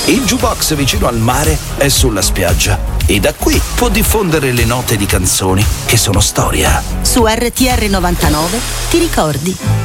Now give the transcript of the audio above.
Il jukebox vicino al mare è sulla spiaggia e da qui può diffondere le note di canzoni che sono storia. Su RTR 99 ti ricordi.